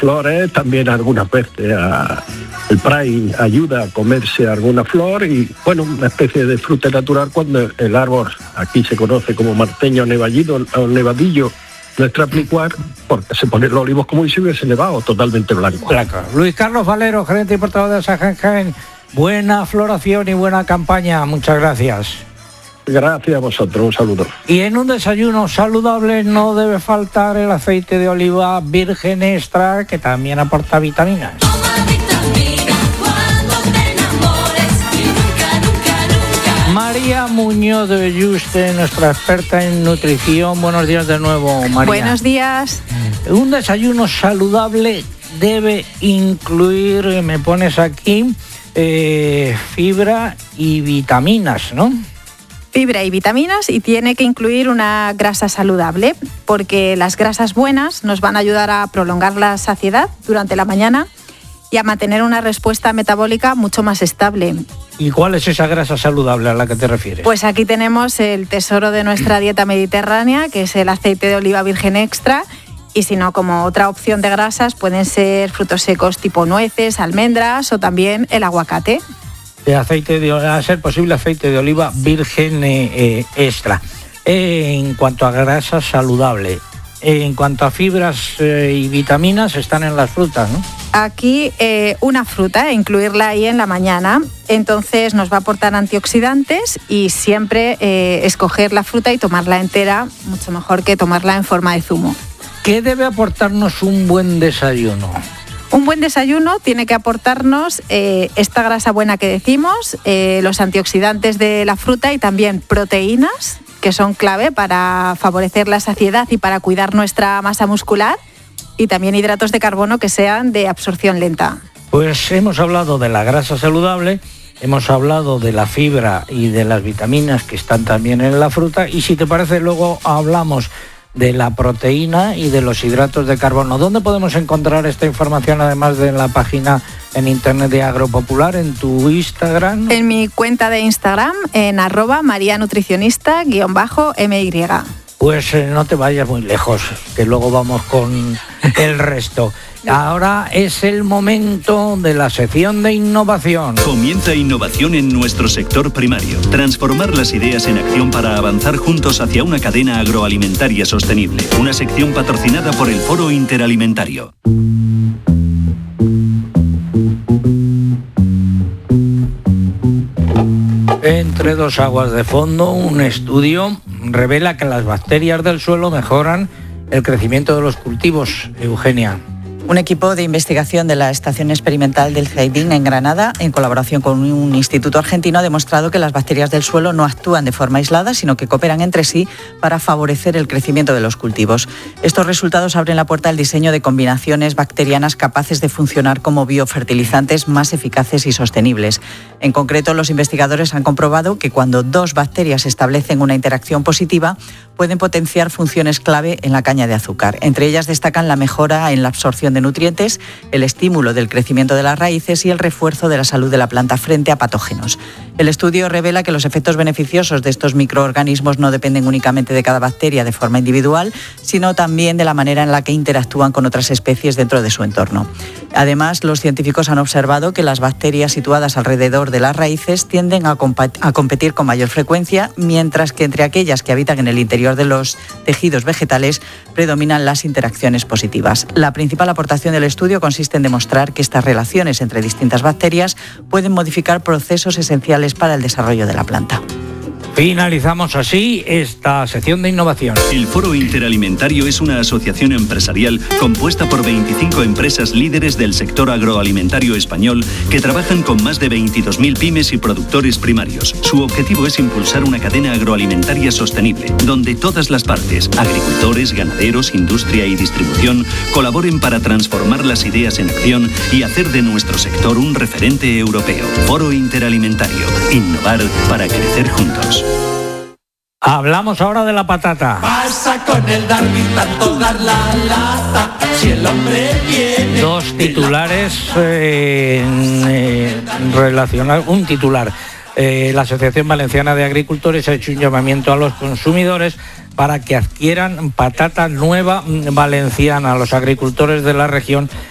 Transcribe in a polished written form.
flores también algunas veces el Pride ayuda a comerse alguna flor y, bueno, una especie de fruta natural cuando el árbol, aquí se conoce como marteño nevadillo o nevadillo, no es traplicuar porque se ponen los olivos como si hubiese nevado totalmente blanco. Luis Carlos Valero, gerente y portavoz de Saja en Jaén. Buena floración y buena campaña, muchas gracias. Gracias a vosotros, un saludo. Y en un desayuno saludable no debe faltar el aceite de oliva virgen extra, que también aporta vitaminas. María Muñoz de Yuste, nuestra experta en nutrición. Buenos días de nuevo, María. Buenos días. Un desayuno saludable debe incluir, me pones aquí, fibra y vitaminas, ¿no? Fibra y vitaminas, y tiene que incluir una grasa saludable, porque las grasas buenas nos van a ayudar a prolongar la saciedad durante la mañana y a mantener una respuesta metabólica mucho más estable. ¿Y cuál es esa grasa saludable a la que te refieres? Pues aquí tenemos el tesoro de nuestra dieta mediterránea, que es el aceite de oliva virgen extra, y si no, como otra opción de grasas pueden ser frutos secos tipo nueces, almendras o también el aguacate. A ser posible aceite de oliva virgen extra. En cuanto a grasa saludable, en cuanto a fibras y vitaminas, están en las frutas, ¿no? Aquí una fruta, incluirla ahí en la mañana, entonces nos va a aportar antioxidantes, y siempre escoger la fruta y tomarla entera, mucho mejor que tomarla en forma de zumo. ¿Qué debe aportarnos un buen desayuno? Un buen desayuno tiene que aportarnos esta grasa buena que decimos, los antioxidantes de la fruta y también proteínas, que son clave para favorecer la saciedad y para cuidar nuestra masa muscular, y también hidratos de carbono que sean de absorción lenta. Pues hemos hablado de la grasa saludable, hemos hablado de la fibra y de las vitaminas que están también en la fruta, y si te parece luego hablamos de la proteína y de los hidratos de carbono. ¿Dónde podemos encontrar esta información, además de en la página en internet de Agropopular, en tu Instagram? En mi cuenta de Instagram, en @marianutricionista_my. Pues no te vayas muy lejos, que luego vamos con el resto. Ahora es el momento de la sección de innovación. Comienza innovación en nuestro sector primario. Transformar las ideas en acción para avanzar juntos hacia una cadena agroalimentaria sostenible. Una sección patrocinada por el Foro Interalimentario. Entre dos aguas de fondo, un estudio revela que las bacterias del suelo mejoran el crecimiento de los cultivos. Eugenia. Un equipo de investigación de la Estación Experimental del CEIDIN en Granada, en colaboración con un instituto argentino, ha demostrado que las bacterias del suelo no actúan de forma aislada, sino que cooperan entre sí para favorecer el crecimiento de los cultivos. Estos resultados abren la puerta al diseño de combinaciones bacterianas capaces de funcionar como biofertilizantes más eficaces y sostenibles. En concreto, los investigadores han comprobado que cuando dos bacterias establecen una interacción positiva, pueden potenciar funciones clave en la caña de azúcar. Entre ellas destacan la mejora en la absorción de nutrientes, el estímulo del crecimiento de las raíces y el refuerzo de la salud de la planta frente a patógenos. El estudio revela que los efectos beneficiosos de estos microorganismos no dependen únicamente de cada bacteria de forma individual, sino también de la manera en la que interactúan con otras especies dentro de su entorno. Además, los científicos han observado que las bacterias situadas alrededor de las raíces tienden a competir con mayor frecuencia, mientras que entre aquellas que habitan en el interior de los tejidos vegetales predominan las interacciones positivas. La principal aportación del estudio consiste en demostrar que estas relaciones entre distintas bacterias pueden modificar procesos esenciales para el desarrollo de la planta. Finalizamos así esta sección de innovación. El Foro Interalimentario es una asociación empresarial compuesta por 25 empresas líderes del sector agroalimentario español que trabajan con más de 22.000 pymes y productores primarios. Su objetivo es impulsar una cadena agroalimentaria sostenible, donde todas las partes, agricultores, ganaderos, industria y distribución, colaboren para transformar las ideas en acción y hacer de nuestro sector un referente europeo. Foro Interalimentario. Innovar para crecer juntos. Hablamos ahora de la patata. Pasa con el Darwin tanto dar la lata, si el hombre viene... Dos titulares relacionados. Un titular. La Asociación Valenciana de Agricultores ha hecho un llamamiento a los consumidores para que adquieran patata nueva valenciana. Los agricultores de la región